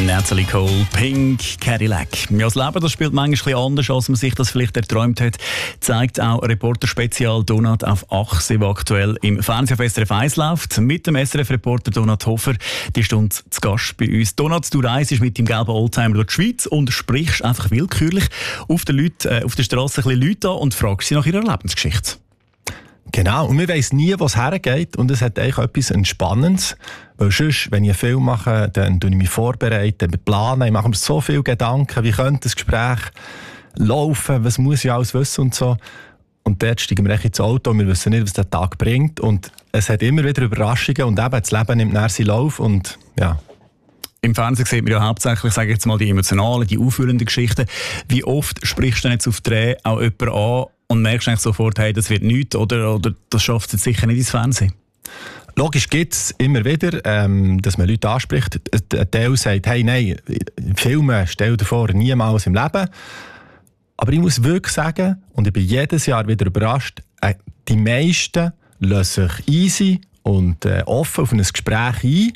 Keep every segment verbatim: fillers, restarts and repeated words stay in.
Natalie Cole, Pink Cadillac. Ja, das Leben das spielt manchmal ein bisschen anders, als man sich das vielleicht erträumt hat, zeigt auch Reporter-Spezial Donat auf Achse, der aktuell im Fernsehen auf S R F eins läuft. Mit dem S R F-Reporter Donat Hofer, die Stunde zu Gast bei uns. Donat, du reist mit deinem gelben Oldtimer durch die Schweiz und sprichst einfach willkürlich auf der, Leute, äh, auf der Straße ein bisschen Leute an und fragst sie nach ihrer Lebensgeschichte. Genau, und man weiss nie, wo es hergeht und es hat eigentlich etwas Entspannendes, weil sonst, wenn ich einen Film mache, dann tue ich mich vorbereiten, planen, ich mache mir so viele Gedanken, wie könnte das Gespräch laufen, was muss ich alles wissen und so. Und dort steigen wir ins Auto und wir wissen nicht, was der Tag bringt und es hat immer wieder Überraschungen und eben das Leben nimmt nach seinen Lauf und ja. Im Fernsehen sieht man ja hauptsächlich, sage ich jetzt mal, die emotionalen, die aufführenden Geschichten. Wie oft sprichst du denn jetzt auf Dreh auch jemanden an und merkst eigentlich sofort, hey, das wird nichts oder, oder das schafft es jetzt sicher nicht ins Fernsehen? Logisch gibt es immer wieder, ähm, dass man Leute anspricht. Ein Teil sagt, hey, nein, Filme, stell dir vor, niemals im Leben. Aber ich muss wirklich sagen, und ich bin jedes Jahr wieder überrascht, äh, die meisten lassen sich easy und äh, offen auf ein Gespräch ein.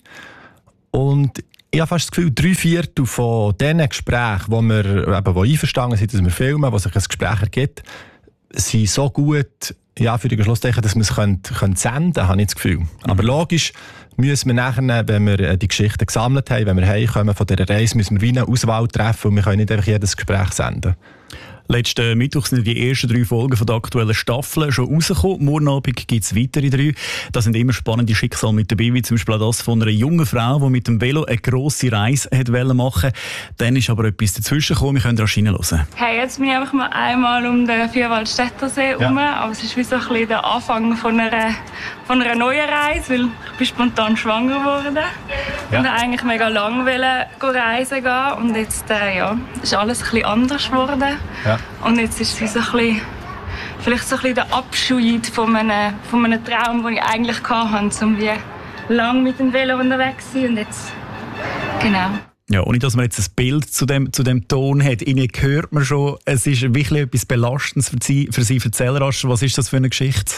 Und ich habe fast das Gefühl, drei Viertel von diesen Gesprächen, wo wir eben, wo einverstanden sind, dass wir filmen, wo sich ein Gespräch ergibt, sind so gut, ja, für die Schlussdecke, dass wir es können, können senden können, habe ich das Gefühl. Mhm. Aber logisch müssen wir nachher, wenn wir die Geschichten gesammelt haben, wenn wir heimkommen von dieser Reise, müssen wir wie eine Auswahl treffen und wir können nicht einfach jedes Gespräch senden. Letzten Mittwoch sind die ersten drei Folgen von der aktuellen Staffel schon rausgekommen. Morgen Abend gibt es weitere drei. Da sind immer spannende Schicksale mit dabei, wie zum Beispiel auch das von einer jungen Frau, die mit dem Velo eine grosse Reise machen wollte. Dann ist aber etwas dazwischen gekommen. Wir können rasch hineinhören. Hey, jetzt bin ich einfach mal einmal um den Vierwaldstättersee herum. Ja. Aber es ist wie so ein bisschen der Anfang von einer, von einer neuen Reise, weil ich bin spontan schwanger geworden. Ja. Und eigentlich mega lang reisen gehen. Und jetzt äh, ja, ist alles ein bisschen anders geworden. Ja. Und jetzt ist es so ein bisschen, vielleicht so ein bisschen der Abschied von einem, von einem Traum, den ich eigentlich hatte, um wie lang mit dem Velo unterwegs zu sein. Und jetzt, genau. Ja, ohne dass man jetzt ein Bild zu dem, zu dem Ton hat, Ihnen hört man schon, es ist wirklich etwas Belastendes für Sie. Für Sie erzählen, was ist das für eine Geschichte?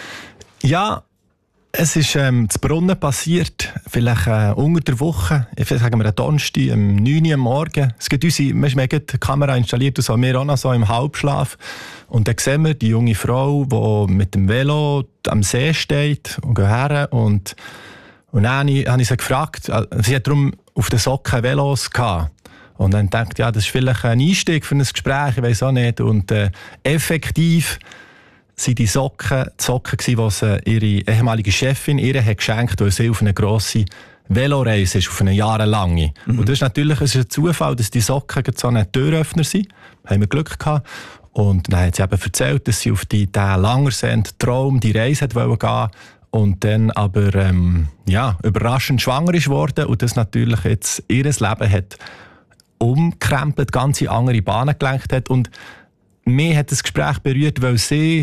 Ja, es ist ähm, zu Brunnen passiert, vielleicht äh, unter der Woche, ich sagen wir am Donnerstag, um neun Uhr am Morgen. Es gibt unsere, wir haben die Kamera installiert, und so, wir auch noch so im Halbschlaf. Und dann sehen wir die junge Frau, die mit dem Velo am See steht und geht her. Und, und dann habe ich, habe ich sie gefragt, sie hat darum auf den Socken Velos gehabt. Und dann dachte ich, ja, das ist vielleicht ein Einstieg für ein Gespräch, ich weiß auch nicht. Und äh, effektiv sind die Socken die Socken, die sie ihre ehemalige Chefin ihr hat geschenkt, weil sie auf eine grosse Veloreise ist, auf eine jahrelange. Mhm. Und das ist natürlich es ist ein Zufall, dass die Socken so ein Türöffner sind. Da haben wir Glück gehabt. Und dann hat sie eben erzählt, dass sie auf die, diesen langersehnten Traum, die Reise wollte gehen und dann aber ähm, ja, überraschend schwanger ist worden und das natürlich jetzt ihr Leben hat umkrempelt, ganz in andere Bahnen gelenkt hat. Und mich hat das Gespräch berührt, weil sie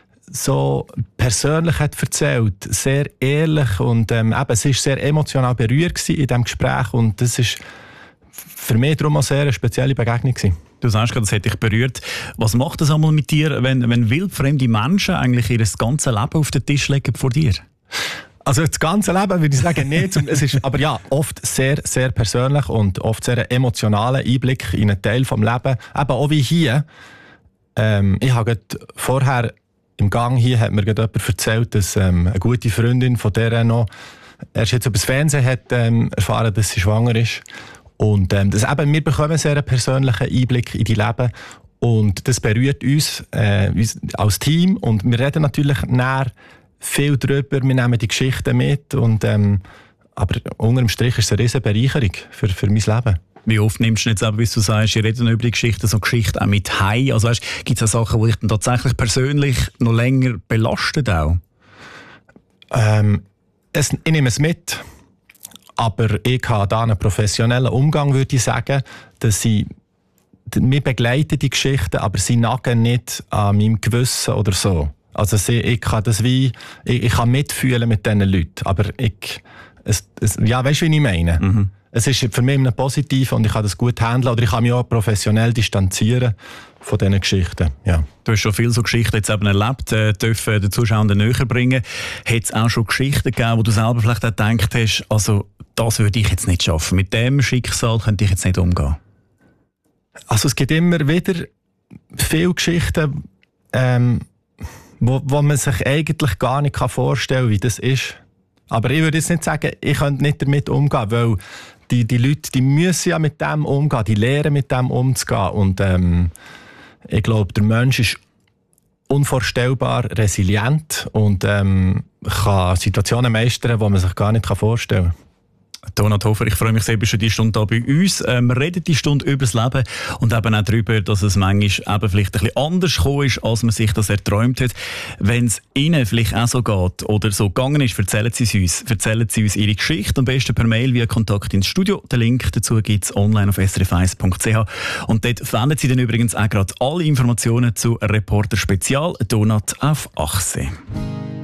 so persönlich hat erzählt, sehr ehrlich und ähm, eben, sie war sehr emotional berührt in diesem Gespräch und das ist für mich darum auch sehr eine spezielle Begegnung gewesen. Du sagst gerade, das hat dich berührt. Was macht das einmal mit dir, wenn, wenn wildfremde Menschen eigentlich ihr ganzes Leben auf den Tisch legen vor dir? Also das ganze Leben würde ich sagen nicht. Es ist aber ja oft sehr, sehr persönlich und oft sehr emotionaler Einblick in einen Teil des Lebens. Eben auch wie hier. Ähm, ich habe vorher im Gang hier hat mir jemand erzählt, dass ähm, eine gute Freundin von der noch erst jetzt über das Fernsehen hat ähm, erfahren, dass sie schwanger ist. Und ähm, das eben, wir bekommen sehr einen persönlichen Einblick in die Leben und das berührt uns, äh, uns als Team und wir reden natürlich näher viel darüber, wir nehmen die Geschichten mit und ähm, aber unter dem Strich ist es eine riesige Bereicherung für, für mein Leben. Wie oft nimmst du jetzt aber, wie du sagst, ihr redet über die Geschichten, so Geschichten auch mit heim? Also weißt, gibt es auch Sachen, die dich dann tatsächlich persönlich noch länger belasten auch? Ähm, es, ich nehme es mit, aber ich habe da einen professionellen Umgang, würde ich sagen, dass ich, wir begleiten die Geschichten, aber sie nagen nicht an meinem Gewissen oder so. Also ich kann das wie, ich, ich kann mitfühlen mit diesen Leuten, aber ich, es, es, ja, weißt du, wie ich meine? Mhm. es ist für mich ein Positiv und ich kann das gut handeln oder ich kann mich auch professionell distanzieren von diesen Geschichten. Ja. Du hast schon viele so Geschichten jetzt eben erlebt, äh, dürfen den Zuschauern näher bringen. Hat es auch schon Geschichten gegeben, wo du selber vielleicht auch gedacht hast, also das würde ich jetzt nicht schaffen, mit dem Schicksal könnte ich jetzt nicht umgehen? Also es gibt immer wieder viele Geschichten, ähm, wo, wo man sich eigentlich gar nicht vorstellen kann, wie das ist. Aber ich würde jetzt nicht sagen, ich könnte nicht damit umgehen, weil die, die Leute, die müssen ja mit dem umgehen, die lernen mit dem umzugehen. Und ähm, ich glaube, der Mensch ist unvorstellbar resilient und ähm, kann Situationen meistern, die man sich gar nicht vorstellen kann. Donat Hofer, ich freue mich sehr, bist du diese Stunde hier bei uns. Ähm, wir reden die Stunde über das Leben und eben auch darüber, dass es manchmal eben vielleicht ein bisschen anders gekommen ist, als man sich das erträumt hat. Wenn es Ihnen vielleicht auch so geht oder so gegangen ist, erzählen Sie es uns. Erzählen Sie uns Ihre Geschichte, am besten per Mail via Kontakt ins Studio. Den Link dazu gibt es online auf s r f eins punkt c h. Und dort finden Sie dann übrigens auch gerade alle Informationen zu Reporter Spezial Donat auf Achse.